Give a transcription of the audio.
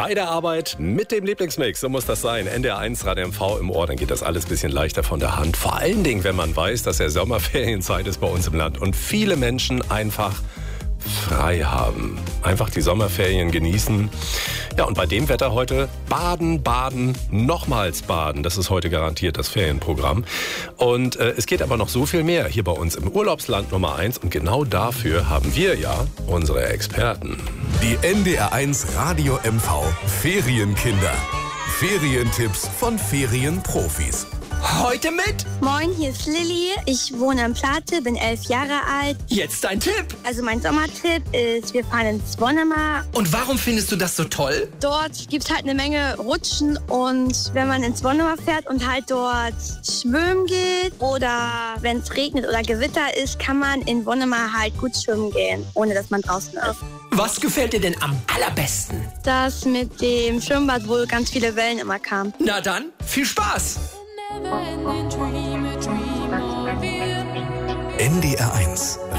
Bei der Arbeit mit dem Lieblingsmix, so muss das sein. NDR 1 Radio MV im Ohr, dann geht das alles ein bisschen leichter von der Hand. Vor allen Dingen, wenn man weiß, dass ja Sommerferienzeit ist bei uns im Land und viele Menschen einfach frei haben. Einfach die Sommerferien genießen. Ja, und bei dem Wetter heute baden, baden, nochmals baden. Das ist heute garantiert das Ferienprogramm. Und es geht aber noch so viel mehr hier bei uns im Urlaubsland Nummer 1. Und genau dafür haben wir ja unsere Experten. Die NDR 1 Radio MV Ferienkinder. Ferientipps von Ferienprofis. Heute mit? Moin, hier ist Lilly. Ich wohne in Plate, bin 11 Jahre alt. Jetzt dein Tipp. Also mein Sommertipp ist, wir fahren ins Wonnemar. Und warum findest du das so toll? Dort gibt es halt eine Menge Rutschen und wenn man ins Wonnemar fährt und halt dort schwimmen geht oder wenn es regnet oder Gewitter ist, kann man in Wonnemar halt gut schwimmen gehen, ohne dass man draußen ist. Was gefällt dir denn am allerbesten? Das mit dem Schwimmbad, wo ganz viele Wellen immer kamen. Na dann, viel Spaß! NDR 1